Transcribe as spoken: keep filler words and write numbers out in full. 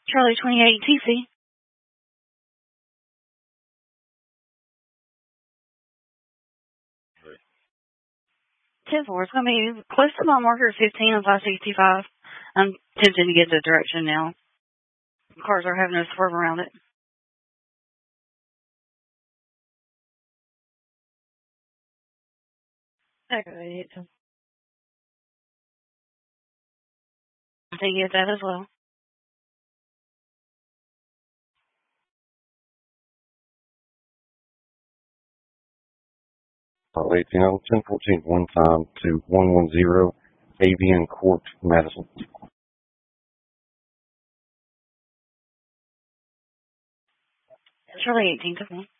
Charlie twenty-eight T C. ten four. It's going to be close to my marker fifteen on five sixty-five. I'm tempted to get the direction now. Cars are having to swerve around it. I think you get that as well. Charlie eighteen on ten fourteen, one time to one one zero Avian Court, Madison. Charlie eighteen to me.